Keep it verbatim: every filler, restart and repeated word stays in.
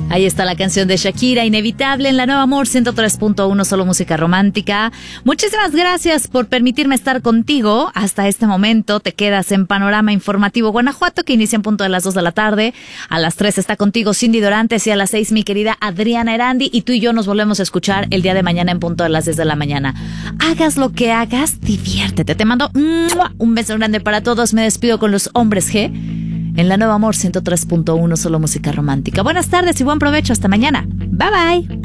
Ahí está la canción de Shakira, Inevitable, en la Nueva Amor ciento tres punto uno, solo música romántica. Muchísimas gracias por permitirme estar contigo hasta este momento. Te quedas en Panorama Informativo Guanajuato, que inicia en punto de las dos de la tarde. A las tres está contigo Cindy Dorantes y a las seis mi querida Adriana Erandi. Y tú y yo nos volvemos a escuchar el día de mañana en punto de las diez de la mañana. Hagas lo que hagas, diviértete. Te mando un beso grande para todos. Me despido con los Hombres G en la Nueva Amor ciento tres punto uno, solo música romántica. Buenas tardes y buen provecho. Hasta mañana. Bye bye.